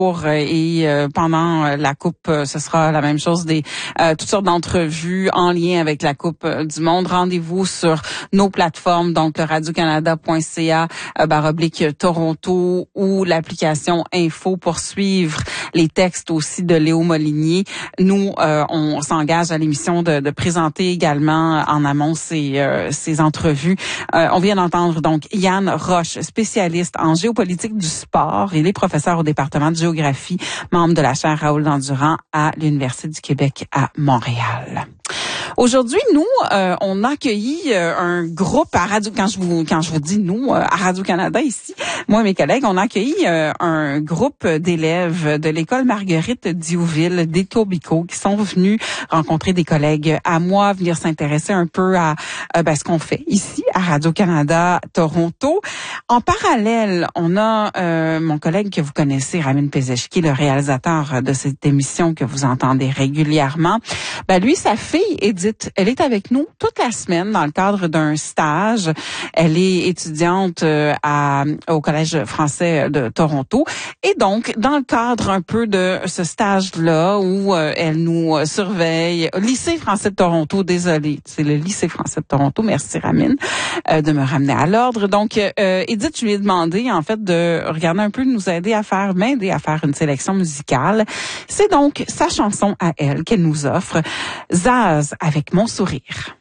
et pendant la Coupe, ce sera la même chose, toutes sortes d'entrevues en lien avec la Coupe du Monde. Rendez-vous sur nos plateformes, donc le radiocanada.ca /Toronto ou l'application Info pour suivre les textes aussi de Léo Molinier. Nous, on s'engage à l'émission de présenter également en amont ces entrevues. On vient d'entendre donc Yann Roche, spécialiste en géopolitique du sport. Il est professeur au département de géographie, membre de la chaire Raoul Dandurand à l'Université du Québec à Montréal. Aujourd'hui, nous, on a accueilli un groupe à Radio. Quand je vous dis nous, à Radio-Canada ici, moi et mes collègues, on a accueilli un groupe d'élèves de l'école Marguerite Diouville d'Etobicoke qui sont venus rencontrer des collègues à moi, venir s'intéresser un peu à ce qu'on fait ici à Radio-Canada Toronto. En parallèle, on a mon collègue que vous connaissez, Ramin Pezeshki, le réalisateur de cette émission que vous entendez régulièrement. Lui, sa fille Edith, elle est avec nous toute la semaine dans le cadre d'un stage. Elle est étudiante au Collège français de Toronto. Et donc, dans le cadre un peu de ce stage-là où elle nous surveille, lycée français de Toronto, désolé, c'est le lycée français de Toronto, merci Ramin, de me ramener à l'ordre. Donc, Edith, je lui ai demandé en fait de regarder un peu, de nous m'aider à faire une sélection musicale. C'est donc sa chanson à elle qu'elle nous offre, Zaz avec Mon sourire.